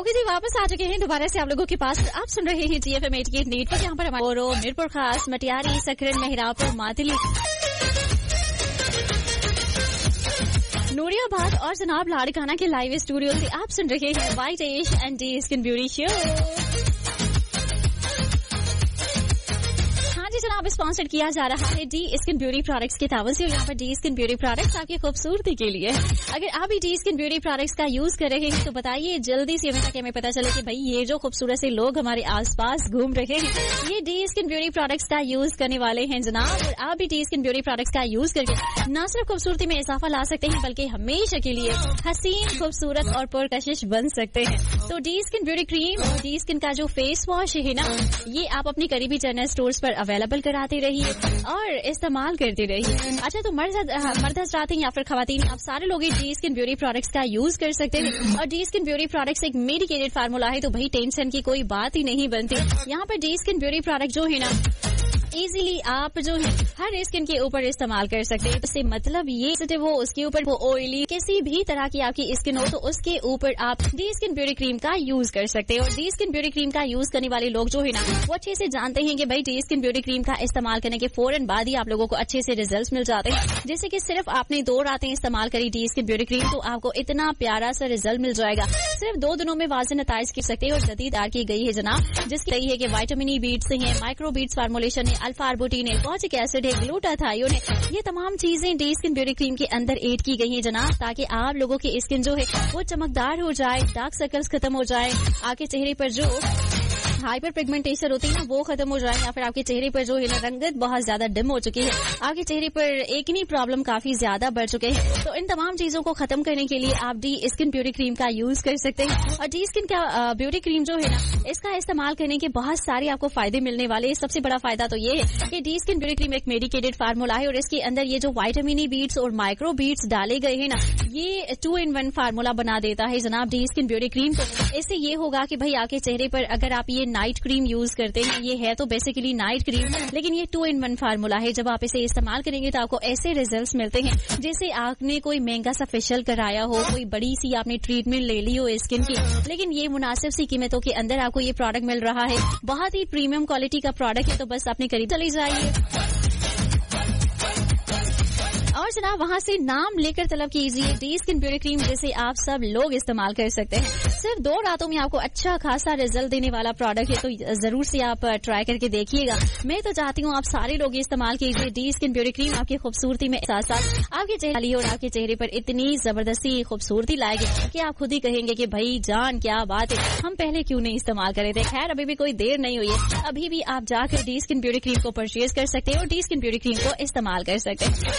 Okay जी, वापस आ चुके हैं दोबारा से आप लोगों के पास। आप सुन रहे हैं GFM 88 नीट पर, यहाँ पर हमारे मीरपुर खास, मटियारी, सकरन, मेहरापुर, मातली, नूरियाबाद और जनाब लाड़काना के लाइव स्टूडियो से आप सुन रहे हैं white ash and D skin beauty show. हाँ जी जनाब, स्पॉन्सर्ड किया जा रहा है डी स्किन ब्यूटी प्रोडक्ट्स के तावन से। और यहाँ पर डी स्किन ब्यूटी प्रोडक्ट्स आपकी खूबसूरती के लिए। अगर आप भी डी स्किन ब्यूटी प्रोडक्ट्स का यूज कर रहे हैं तो बताइए जल्दी से, ताकि हमें पता चले कि भाई ये जो खूबसूरत से लोग हमारे आसपास घूम रहे हैं ये डी स्किन ब्यूटी प्रोडक्ट्स का यूज करने वाले हैं जनाब। और आप भी डी स्किन ब्यूटी प्रोडक्ट्स का यूज करके न सिर्फ खूबसूरती में इजाफा ला सकते हैं बल्कि हमेशा के लिए हसीन, खूबसूरत और पुरकशिश बन सकते हैं। तो डी स्किन ब्यूटी क्रीम और डी स्किन का जो फेस वॉश है ना, ये आप अपनी करीबी जनरल स्टोर्स पर अवेलेबल कराते रहिए और इस्तेमाल करते रहिए। अच्छा, तो मर्द हजरात या फिर खवातीन, आप सारे लोग डी स्किन ब्यूटी प्रोडक्ट्स का यूज कर सकते हैं। और डी स्किन ब्यूटी प्रोडक्ट्स एक मेडिकेटेड फार्मूला है, तो भाई टेंशन की कोई बात ही नहीं बनती। यहाँ पर डी स्किन ब्यूटी प्रोडक्ट जो है ना, इजीली आप जो है हर स्किन के ऊपर इस्तेमाल कर सकते हैं। इससे मतलब ये हो उसके ऊपर वो ऑयली किसी भी तरह की आपकी स्किन हो तो उसके ऊपर आप डी स्किन ब्यूटी क्रीम का यूज कर सकते हैं। और डी स्किन ब्यूटी क्रीम का यूज करने वाले लोग जो है ना, वो अच्छे से जानते हैं कि भाई डी स्किन ब्यूटी क्रीम का इस्तेमाल करने के फौरन बाद ही आप लोगों को अच्छे से रिजल्ट मिल जाते हैं। जैसे कि सिर्फ आपने 2 रातें इस्तेमाल करी डी स्किन ब्यूटी क्रीम तो आपको इतना प्यारा सा रिजल्ट मिल जाएगा। सिर्फ 2 दिनों में वाज़ेह नताइज कर सकते हैं। और जदीद तैयार की गई है जनाब, जिसकी रही है कि विटामिन ई बीट्स है, माइक्रो बीट्स फार्मूलेशन है, अल्फा आर्बुटिन है, कॉजिक एसिड है, ग्लूटाथायोन है, ये तमाम चीजें डी स्किन ब्यूटी क्रीम के अंदर ऐड की गई हैं जनाब, ताकि आप लोगों की स्किन जो है वो चमकदार हो जाए, डार्क सर्कल्स खत्म हो जाए, आपके चेहरे पर जो हाइपर पिगमेंटेशन होती है ना वो खत्म हो जाए, या फिर आपके चेहरे पर जो है ना रंगत बहुत ज्यादा डिम हो चुकी है, आपके चेहरे पर एकनी प्रॉब्लम काफी ज्यादा बढ़ चुके हैं, तो इन तमाम चीजों को खत्म करने के लिए आप डी स्किन ब्यूटी क्रीम का यूज कर सकते हैं। और डी स्किन का ब्यूटी क्रीम जो है ना, इसका इस्तेमाल करने के बहुत सारे आपको फायदे मिलने वाले हैं। सबसे बड़ा फायदा तो ये है कि डी स्किन ब्यूटी क्रीम एक मेडिकेटेड फार्मूला है और इसके अंदर ये जो विटामिन ई बीट्स और माइक्रो बीट्स डाले गए हैं ना, ये 2-in-1 फार्मूला बना देता है जनाब डी स्किन ब्यूटी क्रीम को। इससे ये होगा कि भाई आपके चेहरे पर अगर आप ये नाइट क्रीम यूज करते हैं, ये है तो बेसिकली नाइट क्रीम, लेकिन ये 2-in-1 फार्मूला है। जब आप इसे इस्तेमाल करेंगे तो आपको ऐसे रिजल्ट्स मिलते हैं जैसे आपने कोई महंगा सा फेशियल कराया हो, कोई बड़ी सी आपने ट्रीटमेंट ले ली हो स्किन की, लेकिन ये मुनासिब सी कीमतों के अंदर आपको ये प्रोडक्ट मिल रहा है। बहुत ही प्रीमियम क्वालिटी का प्रोडक्ट है, तो बस अपने करीब चली जाइए और जनाब वहाँ से नाम लेकर तलब कीजिए डी स्किन ब्यूटी क्रीम, जिसे आप सब लोग इस्तेमाल कर सकते हैं। सिर्फ 2 रातों में आपको अच्छा खासा रिजल्ट देने वाला प्रोडक्ट है, तो जरूर से आप ट्राई करके देखिएगा। मैं तो चाहती हूँ आप सारे लोग इस्तेमाल कीजिए डी स्किन ब्यूटी क्रीम। आपकी खूबसूरती में साथ साथ आपके चेहरे और आपके चेहरे पर इतनी जबरदस्ती खूबसूरती लाएगी कि आप खुद ही कहेंगे कि भाई जान क्या बात है, हम पहले क्यों नहीं इस्तेमाल करे थे। खैर अभी भी कोई देर नहीं हुई है, अभी भी आप जाकर डी स्किन ब्यूटी क्रीम को परचेज कर सकते हैं और डी स्किन ब्यूटी क्रीम को इस्तेमाल कर सकते हैं।